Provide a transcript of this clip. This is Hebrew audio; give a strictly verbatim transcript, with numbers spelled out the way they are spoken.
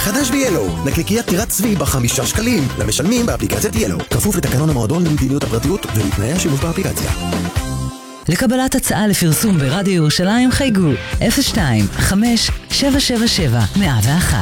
חדש ב-Yellow, נקניקיית טירת צבי בחמישה שקלים, למשלמים באפליקציית Yellow. כפוף לתקנון המועדון למדיניות הפרטיות ולתנאי השימוש באפליקציה. לקבלת הצעה לפרסום ברדיו ירושלים חייגו אפס שתיים חמש שבע שבע שבע מאה ואחת.